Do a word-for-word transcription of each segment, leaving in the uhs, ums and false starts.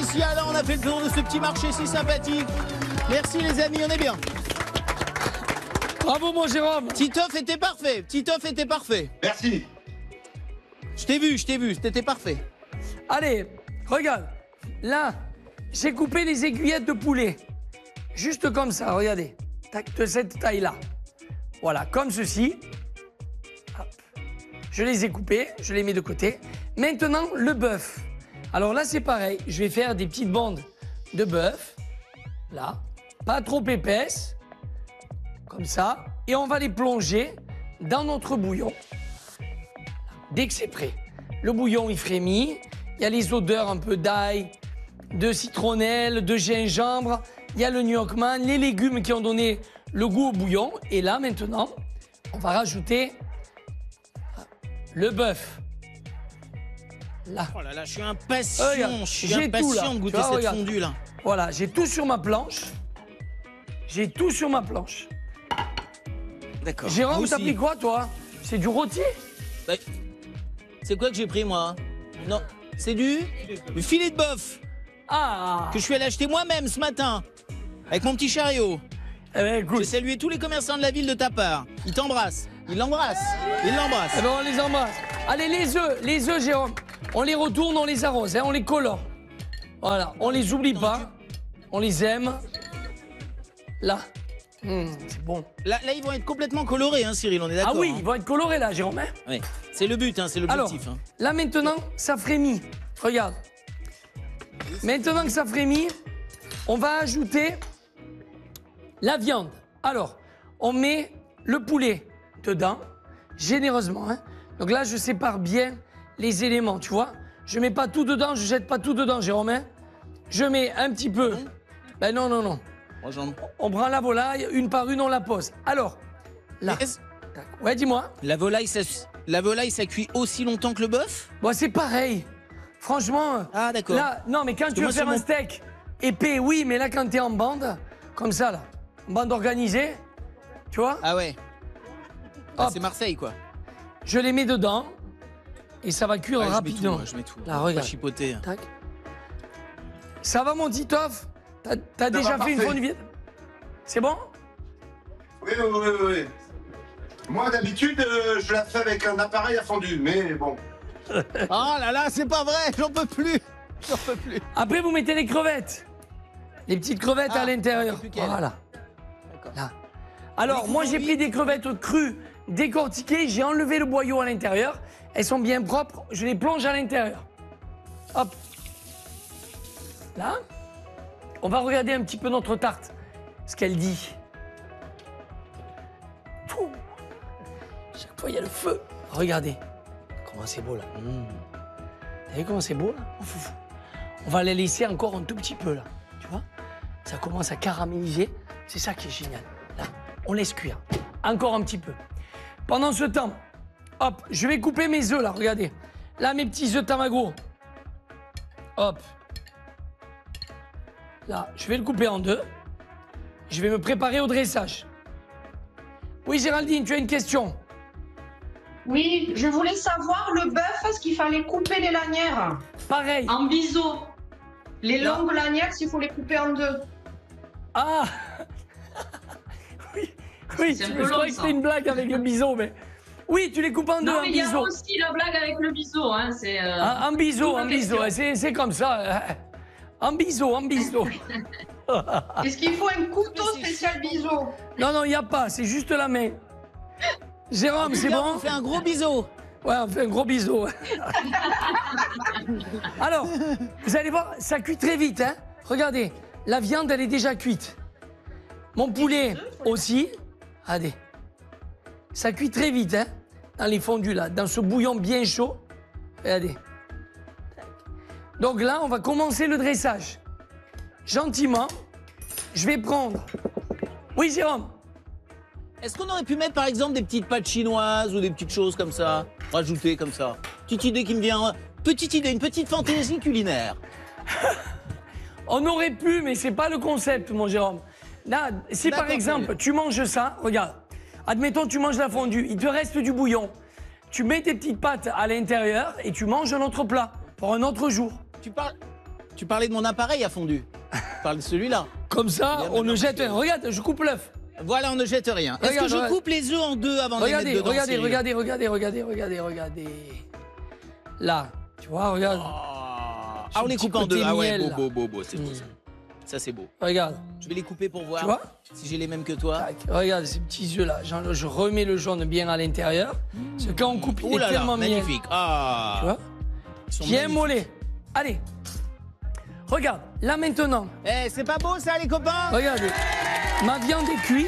spécial. On a fait le tour de ce petit marché si sympathique. Merci les amis, on est bien. Bravo mon Jérôme. Titoff était parfait. Titoff était parfait. Merci. Je t'ai vu, je t'ai vu, c'était parfait. Allez, regarde. Là, j'ai coupé les aiguillettes de poulet. Juste comme ça, regardez. Tac, de cette taille-là. Voilà, comme ceci. Hop. Je les ai coupés, je les mets de côté. Maintenant, le bœuf. Alors là, c'est pareil. Je vais faire des petites bandes de bœuf. Là. Pas trop épaisses. Comme ça. Et on va les plonger dans notre bouillon. Dès que c'est prêt. Le bouillon, il frémit. Il y a les odeurs un peu d'ail, de citronnelle, de gingembre. Il y a le gnocchman, les légumes qui ont donné le goût au bouillon. Et là, maintenant, on va rajouter le bœuf. Là. Oh là là, je suis impatient. Oh, regarde, je suis j'ai impatient tout, là. de goûter Tu vois, cette regarde. fondue là. Voilà, j'ai tout sur ma planche. J'ai tout sur ma planche. D'accord. Jérôme, Moi t'as aussi. pris quoi, toi? C'est du rôti? Bah, c'est quoi que j'ai pris moi? Non, c'est du, du filet de bœuf Ah! que je suis allé acheter moi-même ce matin avec mon petit chariot. Eh ben, J'ai écoute. salué tous les commerçants de la ville de ta part. Ils t'embrassent. Ils l'embrassent. Ils l'embrassent. Eh ben, on les embrasse. Allez, les œufs, les œufs, Jérôme. On les retourne, on les arrose, hein, on les colore. Voilà, on les oublie pas. On les aime. Là. Hum, c'est bon. Là, là, ils vont être complètement colorés, hein, Cyril, on est Ah d'accord. oui, hein. ils vont être colorés, là, Jérôme. hein. Oui. C'est le but, hein, c'est Alors, l'objectif. hein. là, maintenant, ça frémit. Regarde. Maintenant que ça frémit, on va ajouter la viande. Alors, on met le poulet dedans, généreusement. hein. Donc là, je sépare bien les éléments, tu vois. Je mets pas tout dedans, je jette pas tout dedans, Jérôme. hein. Je mets un petit peu. Ben non, non, non. Moi, j'en- On prend la volaille, une par une, on la pose. Alors, là. Mais est-ce- Tac. Ouais, dis-moi. La volaille, ça, la volaille, ça cuit aussi longtemps que le bœuf? Bon, c'est pareil. Franchement. Ah, d'accord. Là, non, mais quand que tu veux moi, faire c'est un mon- steak épais, oui, mais là, quand t'es en bande, comme ça, là, en bande organisée, tu vois, Ah ouais. Ah, Hop. c'est Marseille, quoi. je les mets dedans et ça va cuire Ouais, je mets tout, rapidement. moi, je mets tout. Là, Faut regarde. pas chipoter. Tac. Ça va, mon Titoff? T'as t'as déjà va, fait une parfait. fondue viande? C'est bon? Oui, oui, oui, oui. oui. Moi, d'habitude, euh, je la fais avec un appareil à fondue, mais bon. Oh là là, c'est pas vrai, j'en peux plus. J'en peux plus. Après, vous mettez les crevettes. Les petites crevettes Ah, à l'intérieur. plus qu'elles. Voilà. D'accord. Là. Alors, Oui, moi, oui, j'ai oui. pris des crevettes crues, décortiquées, j'ai enlevé le boyau à l'intérieur. Elles sont bien propres, je les plonge à l'intérieur. Hop. Là. On va regarder un petit peu notre tarte, ce qu'elle dit. Pouh. Chaque fois, il y a le feu. Regardez. Comment c'est beau, là. Mmh. Vous savez comment c'est beau, là? Ouf, ouf. On va les laisser encore un tout petit peu, là. Tu vois? Ça commence à caraméliser. C'est ça qui est génial. Là, on laisse cuire. Encore un petit peu. Pendant ce temps, hop, je vais couper mes œufs, là, regardez. Là, mes petits œufs Tamago. Hop. Là, je vais le couper en deux. Je vais me préparer au dressage. Oui, Géraldine, tu as une question? Oui, je voulais savoir le bœuf, est-ce qu'il fallait couper les lanières Pareil. en biseau? Les Là. longues lanières, s'il faut les couper en deux. Ah Oui, oui, C'est un je peu je long, croyais que ça. c'était une blague avec le bison, mais... Oui, tu les coupes en deux, Non, en mais il y a biseau. aussi la blague avec le biseau, hein, c'est... euh, En, en biseau, double en biseau, question. c'est c'est comme ça. En biseau, en biseau. Est-ce qu'il faut un couteau Mais c'est spécial biseau? Non, non, il n'y a pas, c'est juste la main. Jérôme, c'est Regarde, bon? On fait un gros bisou. Ouais, on fait un gros bisou. Alors, vous allez voir, ça cuit très vite. Hein. Regardez, la viande, elle est déjà cuite. Mon poulet aussi. Regardez. Ça cuit très vite, hein, dans les fondus, là, dans ce bouillon bien chaud. Regardez. Donc là, on va commencer le dressage. Gentiment, je vais prendre... Oui, Jérôme? Est-ce qu'on aurait pu mettre par exemple des petites pâtes chinoises ou des petites choses comme ça, rajouter comme ça? Petite idée qui me vient. Petite idée, une petite fantaisie culinaire. On aurait pu, mais c'est pas le concept, mon Jérôme. Là, si par D'accord, exemple, Cyril. tu manges ça, regarde. Admettons, tu manges la fondue, il te reste du bouillon. Tu mets tes petites pâtes à l'intérieur et tu manges un autre plat pour un autre jour. Tu parles, Tu parlais de mon appareil à fondu. Je parle de celui-là. Comme ça, Bien, on ne maintenant, jette parce rien. que- Regarde, je coupe l'œuf. Voilà, on ne jette rien. Est-ce que Regarde, je regarde. coupe les œufs en deux avant de les Regardez, mettre dedans, regardez, Cyril regardez, regardez, regardez, regardez, regardez. Là, tu vois, regarde. Ah, Ce on les petit coupe en côté deux. Ah ouais, miel, beau, là. beau, beau, beau. C'est beau Mm. ça. Ça, c'est beau. Regarde, Je vais les couper pour voir tu vois si j'ai les mêmes que toi. Tac, regarde ces petits œufs là. J'en- Je remets le jaune bien à l'intérieur. Parce que quand on coupe, il Oh est là là, tellement miel. magnifique. Ah, Tu vois ils sont Bien magnifiques. mollet. Allez. Regarde, là maintenant, Eh, c'est pas beau ça, les copains? regardez. Ma viande est cuite.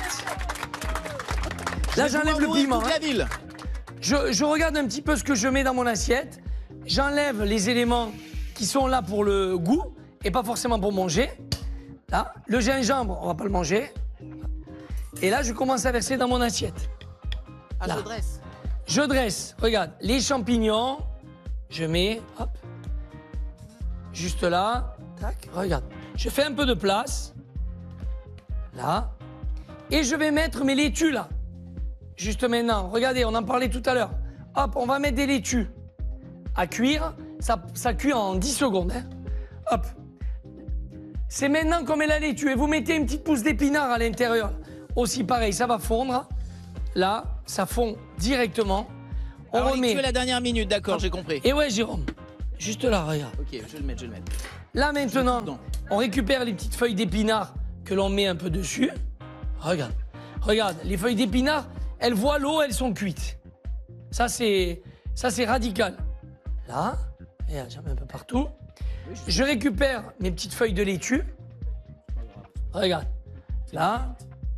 Là, Je vais j'enlève pouvoir le nourrir piment. toute hein. la ville. Je, je regarde un petit peu ce que je mets dans mon assiette. J'enlève les éléments qui sont là pour le goût et pas forcément pour manger. Là, le gingembre, on va pas le manger. Et là, je commence à verser dans mon assiette. Ah, Là. je dresse. Je dresse, regarde, les champignons. Je mets, hop, juste là. Tac, regarde. Je fais un peu de place. Là. Et je vais mettre mes laitues là. Juste maintenant. Regardez, on en parlait tout à l'heure. Hop, on va mettre des laitues à cuire. Ça, ça cuit en dix secondes. hein. Hop. C'est maintenant qu'on met la laitue. Et vous mettez une petite pousse d'épinards à l'intérieur. Aussi pareil, ça va fondre. Là, ça fond directement. On Alors, remet. les tuer la dernière minute, d'accord, j'ai compris. Et ouais, Jérôme. Juste là, regarde. Ok, je vais le mettre, je vais le mettre. Là maintenant, Non. on récupère les petites feuilles d'épinards que l'on met un peu dessus. Regarde, regarde, les feuilles d'épinards, elles voient l'eau, elles sont cuites. Ça c'est, ça c'est radical. Là, regarde, j'en mets un peu partout. Je récupère mes petites feuilles de laitue. Regarde, là,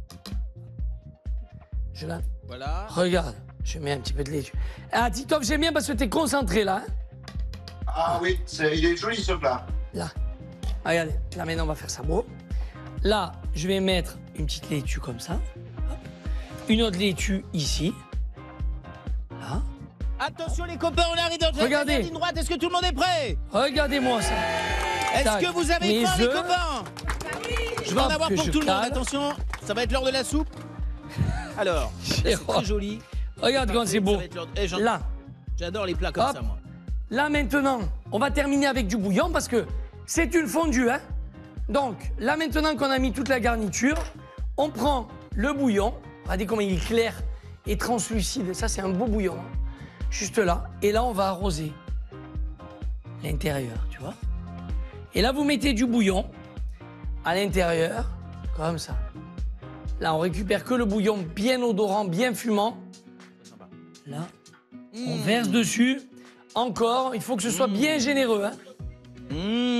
je la, Voilà. regarde, je mets un petit peu de laitue. Ah, Titoff, j'aime bien parce que t'es concentré là. hein. Ah oui, c'est- il est joli ce plat. Là. Regardez, là maintenant on va faire ça beau. Là, je vais mettre une petite laitue comme ça. Hop. Une autre laitue ici. Là. Attention les copains, on arrive dans la Regardez. dernière ligne droite. Est-ce que tout le monde est prêt? Regardez-moi ça. Est-ce Tac. que vous avez Mes faim les œufs. copains? Je vais en Hop, avoir que pour je tout le monde. cale. Attention, ça va être l'heure de la soupe. Alors, c'est Jérôme. très joli. Regarde quand c'est Ça beau. va être l'heure- Eh, j'en- Là. J'adore les plats comme Hop. ça, moi. Là maintenant, on va terminer avec du bouillon parce que c'est une fondue. Hein. Donc là maintenant qu'on a mis toute la garniture, on prend le bouillon. Regardez comment il est clair et translucide. Ça c'est un beau bouillon. hein. Juste là. Et là on va arroser l'intérieur, tu vois. Et là vous mettez du bouillon à l'intérieur, comme ça. Là on récupère que le bouillon bien odorant, bien fumant. Là, on verse dessus. Encore, il faut que ce soit bien généreux. Hein. Mmh,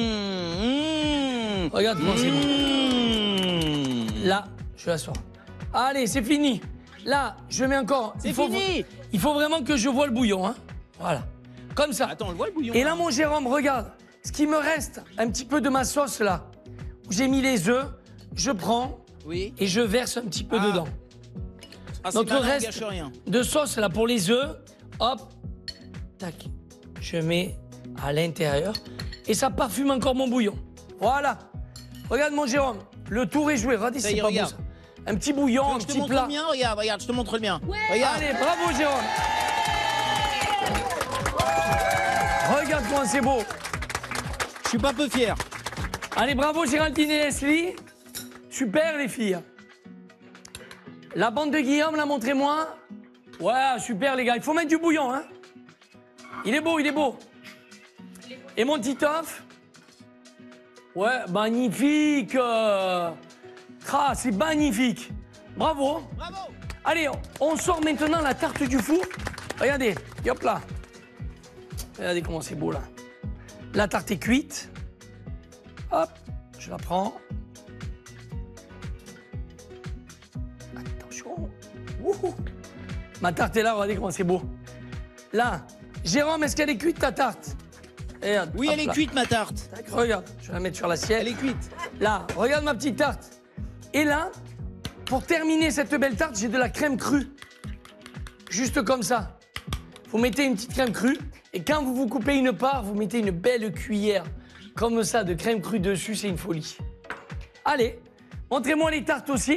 mmh, Regarde comment c'est bon. mmh. Là, je la sors. Allez, c'est fini. Là, je mets encore. C'est il faut, fini. Il faut vraiment que je vois le bouillon. Hein. Voilà. Comme ça. Attends, on le voit le bouillon. Et là, mon Jérôme, regarde. Ce qui me reste, un petit peu de ma sauce là, où j'ai mis les œufs, je prends Oui. et je verse un petit peu Ah. dedans. Ah, c'est Notre malin, on reste gâche rien. de sauce là pour les œufs, hop, tac, je mets à l'intérieur et ça parfume encore mon bouillon. Voilà. Regarde mon Jérôme, le tour est joué. Regardez, Ça c'est y est, pas beau regarde. ça. Un petit bouillon, un Je te petit montre plat. le mien, regarde, regarde, je te montre le mien. Regarde. Allez, bravo Jérôme. Regarde comment c'est beau. Je suis pas peu fier. Allez, bravo Géraldine et Leslie. Super les filles. La bande de Guillaume, la montrez-moi. Ouais, super les gars. Il faut mettre du bouillon, hein. Il est beau, il est beau. Et mon Titoff. Ouais, magnifique. euh. Ah, c'est magnifique. Bravo. Bravo. Allez, on sort maintenant la tarte du four. Regardez, hop là. Regardez comment c'est beau là. La tarte est cuite. Hop, je la prends. Attention. Wouhou. Ma tarte est là, regardez comment c'est beau. Là, Jérôme, est-ce qu'elle est cuite ta tarte? Regarde, Oui, hop elle est là. cuite, ma tarte. Tac, regarde, je vais la mettre sur l'assiette. Elle est cuite. Là, regarde ma petite tarte. Et là, pour terminer cette belle tarte, j'ai de la crème crue. Juste comme ça. Vous mettez une petite crème crue et quand vous vous coupez une part, vous mettez une belle cuillère comme ça de crème crue dessus, c'est une folie. Allez, montrez-moi les tartes aussi.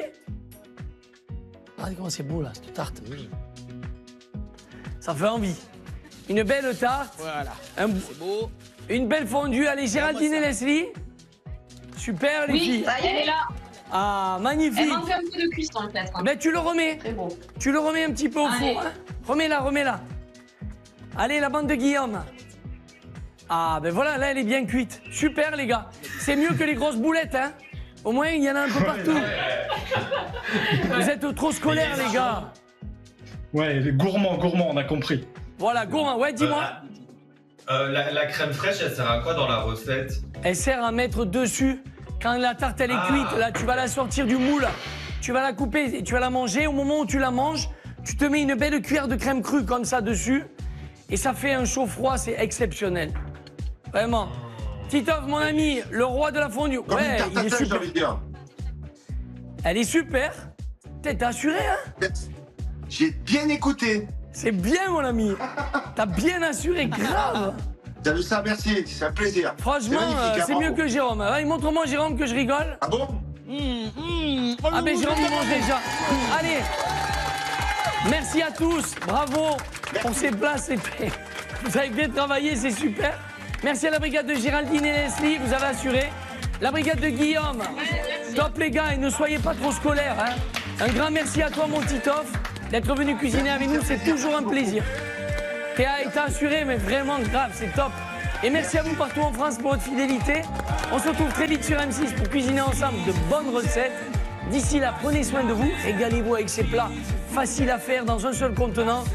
Regardez comment c'est beau là, cette tarte. Ça fait envie. Une belle tarte. Voilà. Un- C'est beau. une belle fondue. Allez, Géraldine et ça. Leslie. Super, les Oui, filles. ça y est, elle est là. Ah, Elle magnifique. manque un peu de cuisson peut-être. hein. Ben, tu le remets. Très beau. Tu le remets un petit peu au Allez. four. Hein. Remets-la, remets-la. Allez, la bande de Guillaume. Ah, ben voilà, là, elle est bien cuite. Super, les gars. C'est mieux que les grosses boulettes, hein. Au moins, il y en a un peu partout. Vous êtes trop scolaires, les gars. Ouais, les gourmands, gourmands, on a compris. Voilà, gourmand. Ouais, dis-moi. Euh, la, la crème fraîche, elle sert à quoi dans la recette? Elle sert à mettre dessus. Quand la tarte, elle est Ah. cuite, là, tu vas la sortir du moule. Tu vas la couper et tu vas la manger. Au moment où tu la manges, tu te mets une belle cuillère de crème crue comme ça dessus. Et ça fait un chaud-froid, c'est exceptionnel. Vraiment. Titoff, mon ami, le roi de la fondue. Comme Ouais, une tarte il à est tête, j'ai super. envie de dire. Elle est super. T'es assuré, hein? J'ai bien écouté. C'est bien, mon ami. T'as bien assuré, grave. T'as vu ça, merci, c'est un plaisir. Franchement, magnifique, euh, hein, c'est bravo. mieux que Jérôme. Allez, montre-moi, Jérôme, que je rigole. Ah bon? Mmh, mmh. Oh, Ah le ben goût, Jérôme c'est il mange bon. déjà. Allez. Merci à tous. Bravo pour ces plats. C'était... Vous avez bien travaillé, c'est super. Merci à la brigade de Géraldine et Leslie, vous avez assuré. La brigade de Guillaume. Top les gars, et ne soyez pas trop scolaires. Hein. Un grand merci à toi mon Titoff d'être venu cuisiner avec nous, c'est toujours un plaisir. T'as été assuré, mais vraiment grave, c'est top. Et merci à vous partout en France pour votre fidélité. On se retrouve très vite sur M six pour cuisiner ensemble de bonnes recettes. D'ici là, prenez soin de vous, régalez-vous avec ces plats faciles à faire dans un seul contenant.